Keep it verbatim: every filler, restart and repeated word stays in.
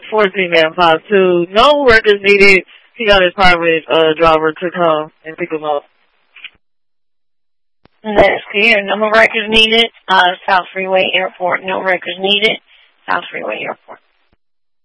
fourteen man five two. No records needed. He got his private uh, driver to come and pick him up. That's clear. No more records needed. Uh, South Freeway Airport. No records needed. South Freeway Airport.